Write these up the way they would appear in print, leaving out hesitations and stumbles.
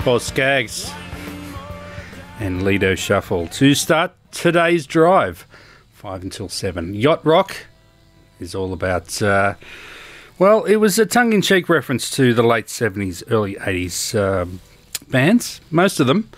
Paul Skaggs and Lido Shuffle to start today's drive, 5 until 7. Yacht Rock is all about, well, it was a tongue-in-cheek reference to the late 70s, early 80s bands. Most of them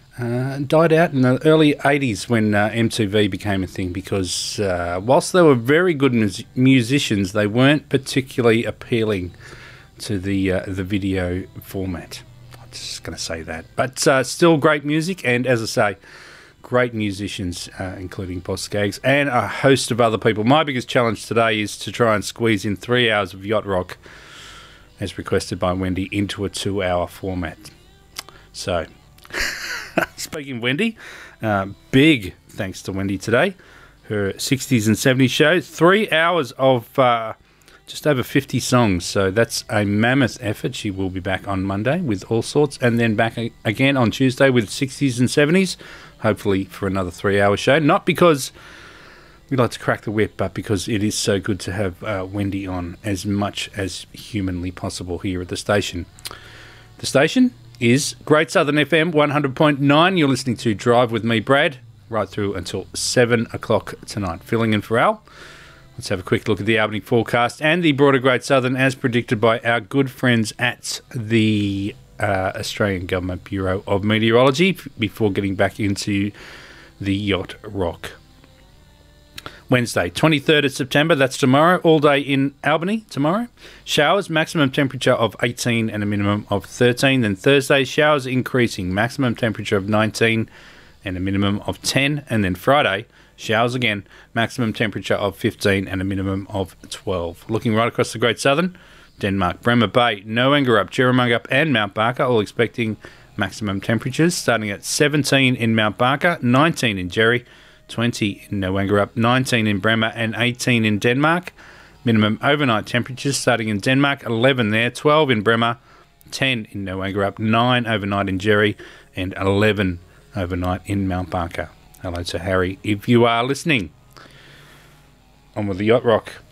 died out in the early 80s when MTV became a thing because whilst they were very good musicians, they weren't particularly appealing to the video format. I'm just going to say that. But still great music, and as I say, great musicians, including Paul Skaggs and a host of other people. My biggest challenge today is to try and squeeze in 3 hours of Yacht Rock, as requested by Wendy, into a 2-hour format. So, speaking of Wendy, big thanks to Wendy today. Her 60s and 70s show, 3 hours of just over 50 songs. So that's a mammoth effort. She will be back on Monday with all sorts, and then back again on Tuesday with 60s and 70s, hopefully for another 3-hour show. Not because we like to crack the whip, but because it is so good to have Wendy on as much as humanly possible here at the station. The station is Great Southern FM 100.9. You're listening to Drive with me, Brad, right through until 7 o'clock tonight. Filling in for Al. Let's have a quick look at the Albany forecast and the broader Great Southern as predicted by our good friends at the Australian Government Bureau of Meteorology before getting back into the Yacht Rock. Wednesday, 23rd of September, that's tomorrow, all day in Albany tomorrow. Showers, maximum temperature of 18 and a minimum of 13. Then Thursday, showers increasing, maximum temperature of 19 and a minimum of 10. And then Friday, showers again, maximum temperature of 15 and a minimum of 12. Looking right across the Great Southern, Denmark, Bremer Bay, Noangerup, Jerramungup and Mount Barker, all expecting maximum temperatures, starting at 17 in Mount Barker, 19 in Jerry, 20 in Noangerup, 19 in Bremer and 18 in Denmark. Minimum overnight temperatures starting in Denmark, 11 there, 12 in Bremer, 10 in Noangerup, 9 overnight in Jerry and 11 overnight in Mount Barker. Hello to Harry, if you are listening. On with the Yacht Rock.